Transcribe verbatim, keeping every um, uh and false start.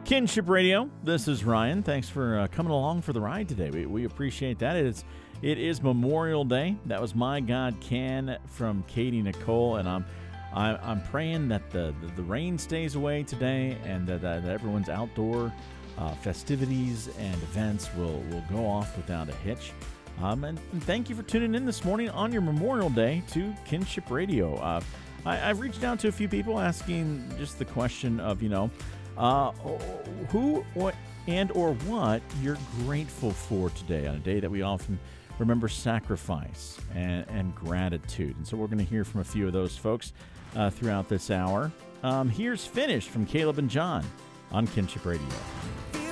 Kinship Radio, this is Ryan. Thanks for uh, coming along for the ride today. We, we appreciate that. It's, it is Memorial Day. That was My God Can from Katie Nicole, and I'm I, I'm praying that the, the, the rain stays away today and that, that everyone's outdoor uh, festivities and events will, will go off without a hitch. Um, and, and thank you for tuning in this morning on your Memorial Day to Kinship Radio. Uh, I, I've reached out to a few people asking just the question of, you know, Uh, who what, and or what you're grateful for today on a day that we often remember sacrifice and, and gratitude. And so we're going to hear from a few of those folks uh, throughout this hour. Um, here's Finished from Caleb and John on Kinship Radio.